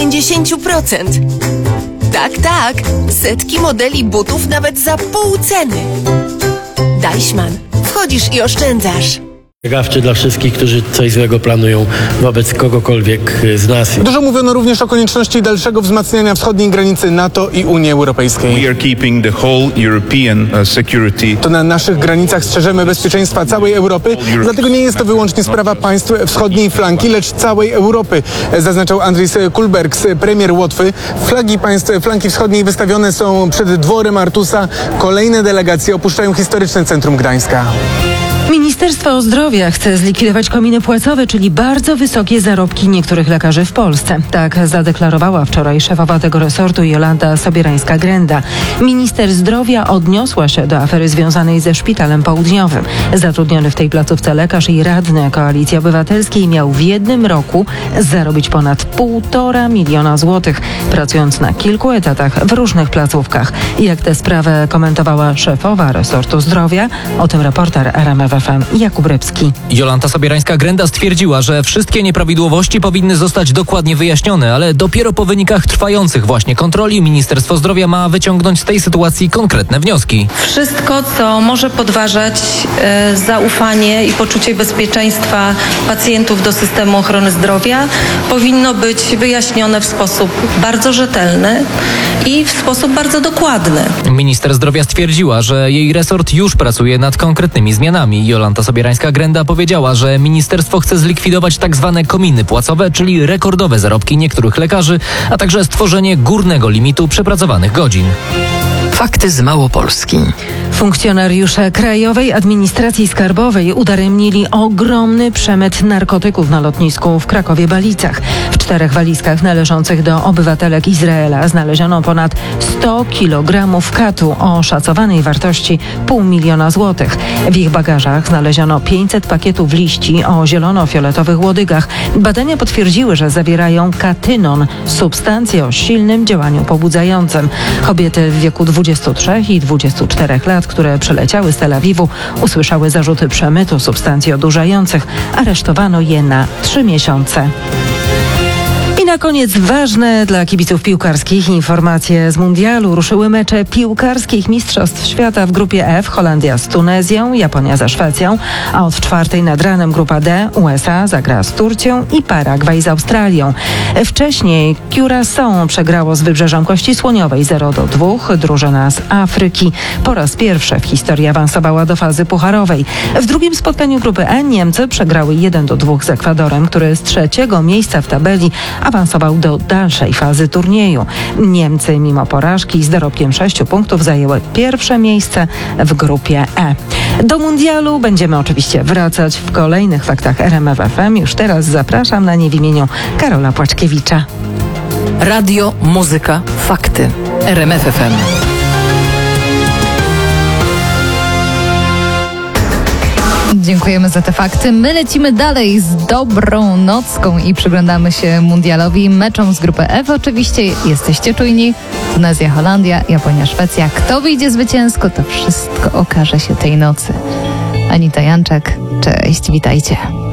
50%. Tak, setki modeli butów nawet za pół ceny. Deichmann. Wchodzisz i oszczędzasz. Ostrzegawczy dla wszystkich, którzy coś złego planują wobec kogokolwiek z nas. Dużo mówiono również o konieczności dalszego wzmacniania wschodniej granicy NATO i Unii Europejskiej. We are keeping the whole European security. To na naszych granicach strzeżemy bezpieczeństwa całej Europy, dlatego nie jest to wyłącznie sprawa państw wschodniej flanki, lecz całej Europy, zaznaczał Andris Kulbergs, premier Łotwy. Flagi państw flanki wschodniej wystawione są przed dworem Artusa. Kolejne delegacje opuszczają historyczne centrum Gdańska. Ministerstwo Zdrowia chce zlikwidować kominy płacowe, czyli bardzo wysokie zarobki niektórych lekarzy w Polsce. Tak zadeklarowała wczoraj szefowa tego resortu Jolanta Sobierańska-Grenda. Minister Zdrowia odniosła się do afery związanej ze Szpitalem Południowym. Zatrudniony w tej placówce lekarz i radny Koalicji Obywatelskiej miał w jednym roku zarobić ponad 1,5 miliona złotych, pracując na kilku etatach w różnych placówkach. Jak tę sprawę komentowała szefowa resortu zdrowia? O tym reporter RMF FM Jakub Rybski. Jolanta Sobierańska-Grenda stwierdziła, że wszystkie nieprawidłowości powinny zostać dokładnie wyjaśnione, ale dopiero po wynikach trwających właśnie kontroli Ministerstwo Zdrowia ma wyciągnąć z tej sytuacji konkretne wnioski. Wszystko, co może podważać zaufanie i poczucie bezpieczeństwa pacjentów do systemu ochrony zdrowia, powinno być wyjaśnione w sposób bardzo rzetelny i w sposób bardzo dokładny. Minister Zdrowia stwierdziła, że jej resort już pracuje nad konkretnymi zmianami. Jolanta Sobierańska-Grenda powiedziała, że ministerstwo chce zlikwidować tak zwane kominy płacowe, czyli rekordowe zarobki niektórych lekarzy, a także stworzenie górnego limitu przepracowanych godzin. Fakty z Małopolski. Funkcjonariusze Krajowej Administracji Skarbowej udaremnili ogromny przemyt narkotyków na lotnisku w Krakowie-Balicach. W 4 walizkach należących do obywatelek Izraela znaleziono ponad 100 kg katu o szacowanej wartości 500 000 złotych. W ich bagażach znaleziono 500 pakietów liści o zielono-fioletowych łodygach. Badania potwierdziły, że zawierają katynon, substancję o silnym działaniu pobudzającym. Kobiety w wieku 23 i 24 lat, które przyleciały z Tel Awiwu, usłyszały zarzuty przemytu substancji odurzających. Aresztowano je na 3 miesiące. I na koniec ważne dla kibiców piłkarskich informacje z mundialu. Ruszyły mecze piłkarskich Mistrzostw Świata w grupie F. Holandia z Tunezją, Japonia ze Szwecją, a od 4 nad ranem grupa D. USA zagra z Turcją i Paragwaj z Australią. Wcześniej Curaçao przegrało z Wybrzeżem Kości Słoniowej 0-2. Drużyna z Afryki po raz pierwszy w historii awansowała do fazy pucharowej. W drugim spotkaniu grupy E Niemcy przegrały 1-2 z Ekwadorem, który z 3. miejsca w tabeli awansował do dalszej fazy turnieju. Niemcy mimo porażki z dorobkiem 6 punktów zajęły pierwsze miejsce w grupie E. Do mundialu będziemy oczywiście wracać w kolejnych faktach RMF FM. Już teraz zapraszam na nie w imieniu Karola Płaczkiewicza. Radio, muzyka, fakty. RMF FM. Dziękujemy za te fakty. My lecimy dalej z dobrą nocką i przyglądamy się mundialowi, meczom z grupy F. Oczywiście jesteście czujni. Tunezja, Holandia, Japonia, Szwecja. Kto wyjdzie zwycięsko, to wszystko okaże się tej nocy. Anita Janczak, cześć, witajcie.